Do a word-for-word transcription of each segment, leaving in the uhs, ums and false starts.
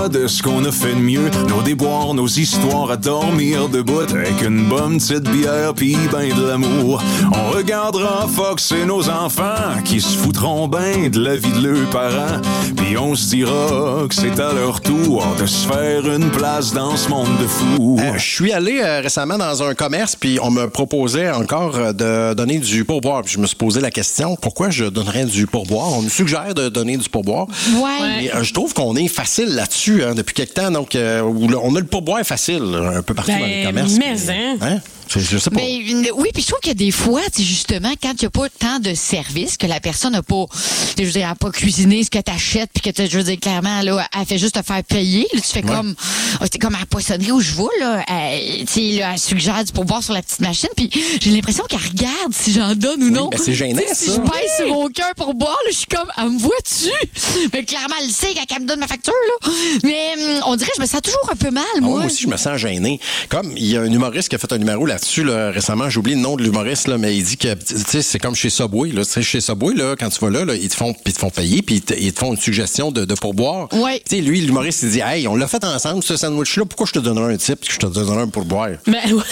de ce qu'on a fait de mieux, nos déboires, nos histoires à dormir debout avec une bonne petite bière pis ben de l'amour. On regardera Fox et nos enfants qui se foutront ben de la vie de leurs parents, pis on se dira que c'est à leur tour de se faire une place dans ce monde de fous. Euh, je suis allé euh, récemment dans un commerce puis on me proposait encore euh, de donner du pourboire. Puis je me suis posé la question, pourquoi je donnerais du pourboire? On nous suggère de donner du pourboire. Ouais. Et, euh, je trouve qu'on est facile là-dessus hein, depuis quelque temps. Donc, euh, on a le pourboire facile là, un peu partout ben, dans les commerces. Mais, puis, hein? hein? Je sais pas. Mais, oui, puis je trouve qu'il y a des fois, tu sais, justement, quand il n'y a pas tant de services, que la personne n'a pas, je veux dire, elle a pas cuisiné ce que tu achètes, puis que, je veux dire, clairement, là, elle fait juste te faire payer. Là, tu fais ouais. comme, oh, c'est comme à la poissonnerie où je vais, là. Elle, tu sais, là, elle suggère du pourboire sur la petite machine, puis j'ai l'impression qu'elle regarde si j'en donne ou non. Oui, ben c'est gênant, t'sais, ça. Si je pèse sur mon cœur pour boire, là, je suis comme, elle me voit-tu? Mais clairement, elle le sait quand elle me donne ma facture, là. Mais hum, on dirait que je me sens toujours un peu mal, Ah, moi. moi aussi, je me sens gêné. Comme il y a un humoriste qui a fait un numéro là-dessus là, récemment, j'ai oublié le nom de l'humoriste, là, mais il dit que tu sais, c'est comme chez Subway. Là, chez Subway, là, quand tu vas là, là ils, te font, ils te font payer puis ils te, ils te font une suggestion de, de pourboire. Ouais. Tu sais, lui, l'humoriste, il dit hey, on l'a fait ensemble, ce sandwich-là, pourquoi je te donnerais un tip et que je te donnerais un pourboire? Ben oui.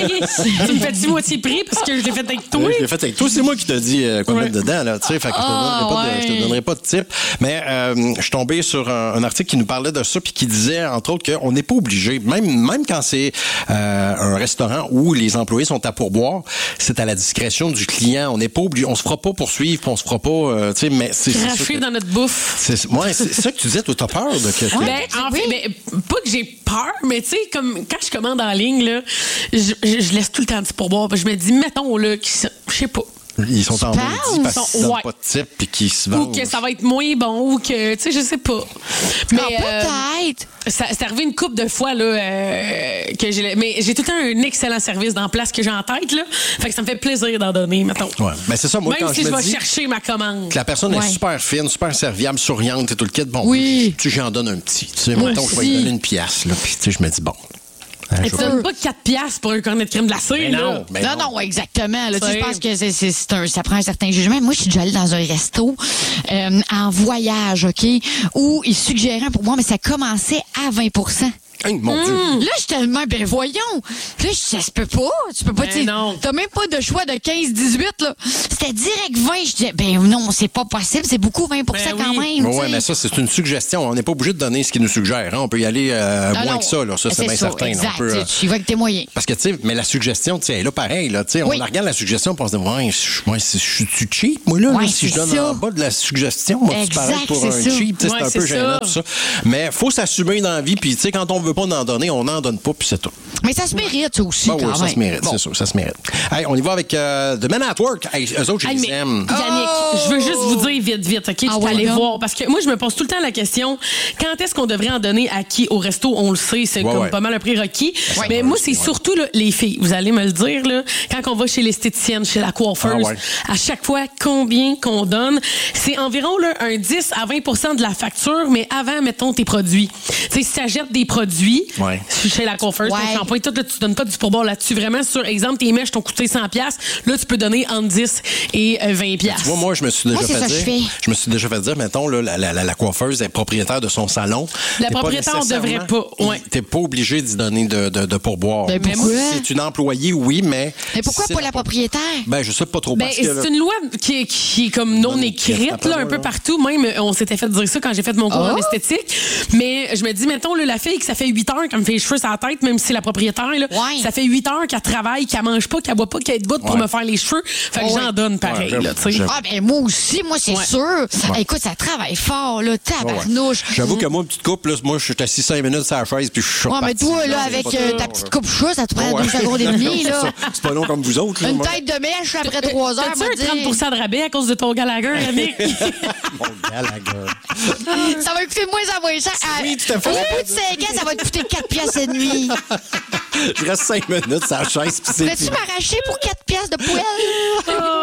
Tu me fais-tu moitié prix parce que je l'ai fait avec toi? Euh, je l'ai fait avec toi. C'est moi qui t'ai dit euh, quoi ouais. mettre dedans. Là, fait que je, te Ah, donnerai pas ouais. de, je te donnerai pas de tip. Mais euh, je suis tombé sur un, un article qui nous parlait de ça puis qui disait, entre autres, qu'on n'est pas obligé, même, même quand c'est euh, un restaurant où les employés sont à pourboire, c'est à la discrétion du client. On n'est pas obligé, on se fera pas poursuivre, puis on se fera pas, euh, tu sais, mais c'est c'est Cracher ça que- dans notre bouffe. c'est ouais, c'est ça que tu disais, toi, t'as peur de que. Ben, en fait, ben, pas que j'ai peur, mais tu sais, comme quand je commande en ligne, là, je, je- je laisse tout le temps du pourboire. Je me dis, mettons, là, qu'ils sont- je sais pas. Ils sont en penses? maudit parce qu'ils donnent Ouais. pas de tip puis qu'ils se Ou vendent. que ça va être moins bon, ou que, tu sais, je sais pas. Mais, Ah, euh, peut-être. ça, c'est arrivé une couple de fois, là, euh, que j'ai, mais j'ai tout le temps un excellent service dans la place que j'ai en tête, là. Fait que ça me fait plaisir d'en donner, mettons. Ouais. Ben, c'est ça, moi, Même quand si je je me vais dis chercher ma commande. que la personne Ouais. est super fine, super serviable, souriante et tout le kit, bon, Oui. tu j'en donne un petit. Tu sais, Moi mettons, je vais lui aussi. donner une pièce, là, puis tu sais, je me dis, bon. hein, Mais je tu vais- donnes pas quatre piastres pour un cornet de crème glacée, Ben là. non, ben non, non, exactement. Là, tu sais, je C'est- pense que c'est, c'est, c'est un, ça prend un certain jugement. Moi, je suis déjà allée dans un resto euh, en voyage, OK, où ils suggéraient pour moi, mais ça commençait à vingt pour cent. Hey, mon Dieu. Là, je suis tellement, ben voyons. Là, je ça se peut pas. Tu peux pas, Ben tu sais, non. t'as même pas de choix de quinze dix-huit, là. C'était direct vingt. Je disais, ben non, c'est pas possible. C'est beaucoup vingt pour cent Ben quand oui. même. Ouais, tu sais. mais ça, c'est une suggestion. On n'est pas obligé de donner ce qu'ils nous suggèrent. Hein. On peut y aller euh, Non, moins non. que ça. Là. Ça, c'est bien ça, certain. là. Exact. On peut, euh, Tu y vas avec tes moyens. Parce que, tu sais, mais la suggestion, tu sais, elle est là pareil. Là, tu sais, Oui. on la regarde la suggestion et on se dit, ouais, je ouais, je suis-tu cheap, moi, là, Ouais, là, si je c'est donne ça. en bas de la suggestion, moi, tu Exact, parais pour c'est un ça. cheap. Tu sais, Ouais, c'est un c'est peu gênant, ça. tout ça. Mais il faut s'assumer dans la vie. Puis, tu sais, quand on veut pas en donner, on n'en donne pas, puis c'est tout. Mais ça se mérite, ça aussi, Ben quand oui, ça même. se mérite, Bon. c'est sûr, ça se mérite. Hey, on y va avec euh, The Men at Work. Hey, eux autres, je Hey, les mais aime. Yannick, je veux juste vous dire vite, vite, OK? Tu Ah peux ouais, aller donc? voir. Parce que moi, je me pose tout le temps la question, quand est-ce qu'on devrait en donner à qui? Au resto, on le sait, c'est Ouais, comme ouais. pas mal un prérequis. Ouais. Mais moi, c'est Ouais. surtout là, les filles. Vous allez me le dire, là, quand on va chez l'esthéticienne, chez la coiffeuse, Ah ouais. à chaque fois, combien qu'on donne? C'est environ là, un dix à vingt pour cent de la facture, mais avant, mettons, tes produits. Tu sais, si tu achètes des produits Ouais. chez la coiffeuse, Ouais. ton shampoing, tout, là, tu donnes pas du pourboire là-dessus. Vraiment, sur exemple, tes mèches t'ont coûté cent piastres, là, tu peux donner entre dix et vingt piastres. Tu vois, moi, je me suis déjà Moi, c'est fait ça que dire. je fais. Je me suis déjà fait dire, mettons, là, la, la, la, la coiffeuse est propriétaire de son salon. La T'es pas propriétaire, on devrait nécessairement- pas, ouais. T'es pas obligé d'y donner de, de, de pourboire. Ben, pourquoi? C'est une employée, oui, mais. Mais pourquoi c'est pas la propriétaire? Ben, je sais pas trop. Ben, parce que, là, c'est une loi qui est, qui est comme non Bonne écrite, écrite, là, un après peu moi, partout. Même, euh, on s'était fait dire ça quand j'ai fait mon cours Ah. en esthétique. Mais je me dis, mettons, là, la fille que ça fait huit heures qu'elle me fait les cheveux sur la tête, même si c'est la propriétaire, là, Ouais. ça fait huit heures qu'elle travaille, qu'elle mange pas, qu'elle boit pas, qu'elle est debout pour Ouais. me faire les cheveux. Fait que Ouais. j'en donne pareil, Ouais, là, tu sais. j'avoue. Ah, ben moi aussi, moi, c'est Ouais. sûr. Écoute, ça travaille fort, là, tabarnouche. J'avoue que moi, une petite coupe, là, moi, je suis assis cinq minutes sur la chaise, puis je suis Ouais, mais reparti. toi, là, Non, avec c'est pas euh, ça. ta petite coupe chat, ça te prend Ouais. deux secondes et demie, C'est là. ça. C'est pas long comme vous autres. Là, Une moi. tête de mèche après trois heures, T'as-tu va un dire. trente pour cent de rabais à cause de ton Gallagher, Yannick? Mon Gallagher. Ça va coûter moins en moins cher. Oui, tout à fait. Au bout de cinq ans, ça va te coûter quatre piastres et demi. Je reste cinq minutes sur la chaise, puis c'est Veux-tu fini. m'arracher pour quatre piastres de poêle?